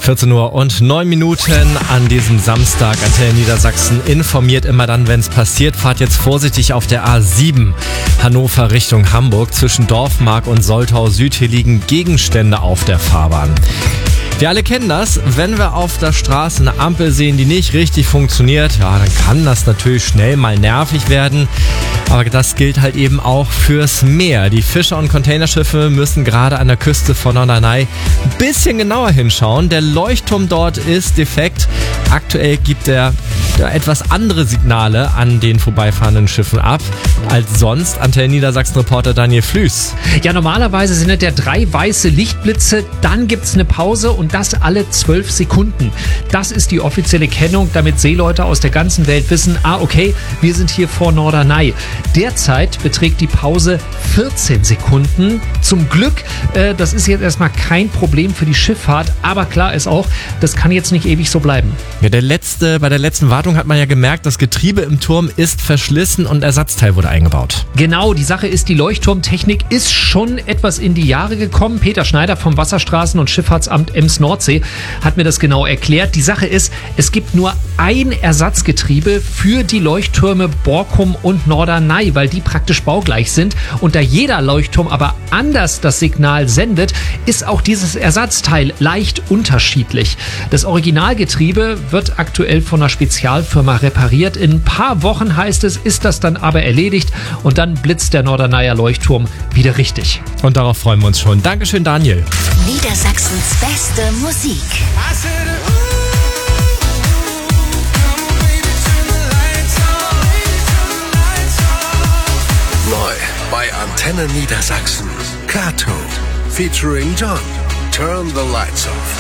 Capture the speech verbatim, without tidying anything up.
vierzehn Uhr und neun Minuten an diesem Samstag. Antenne Niedersachsen informiert immer dann, wenn es passiert. Fahrt jetzt vorsichtig auf der A sieben Hannover Richtung Hamburg. Zwischen Dorfmark und Soltau Süd. Hier liegen Gegenstände auf der Fahrbahn. Wir alle kennen das, wenn wir auf der Straße eine Ampel sehen, die nicht richtig funktioniert, ja, dann kann das natürlich schnell mal nervig werden. Aber das gilt halt eben auch fürs Meer. Die Fischer- und Containerschiffe müssen gerade an der Küste von Norderney ein bisschen genauer hinschauen. Der Leuchtturm dort ist defekt. Aktuell gibt er ja, etwas andere Signale an den vorbeifahrenden Schiffen ab als sonst. Antenne Niedersachsen-Reporter Daniel Flüß. Ja, normalerweise sind es ja drei weiße Lichtblitze, dann gibt's eine Pause und das alle zwölf Sekunden. Das ist die offizielle Kennung, damit Seeleute aus der ganzen Welt wissen, ah okay, wir sind hier vor Norderney. Derzeit beträgt die Pause vierzehn Sekunden. Zum Glück, äh, das ist jetzt erstmal kein Problem für die Schifffahrt, aber klar ist auch, das kann jetzt nicht ewig so bleiben. Ja, der letzte, bei der letzten Wartung hat man ja gemerkt, das Getriebe im Turm ist verschlissen und Ersatzteil wurde eingebaut. Genau, die Sache ist, die Leuchtturmtechnik ist schon etwas in die Jahre gekommen. Peter Schneider vom Wasserstraßen- und Schifffahrtsamt Ems-Nordsee hat mir das genau erklärt. Die Sache ist, es gibt nur ein Ersatzgetriebe für die Leuchttürme Borkum und Norderney, weil die praktisch baugleich sind. Und da jeder Leuchtturm aber anders das Signal sendet, ist auch dieses Ersatzteil leicht unterschiedlich. Das Originalgetriebe wird aktuell von einer Spezialfirma repariert. In ein paar Wochen, heißt es, ist das dann aber erledigt und dann blitzt der Norderneyer Leuchtturm wieder richtig. Und darauf freuen wir uns schon. Dankeschön, Daniel. Niedersachsens beste Musik. Neu bei Antenne Niedersachsen. Kato featuring John. Turn the Lights Off.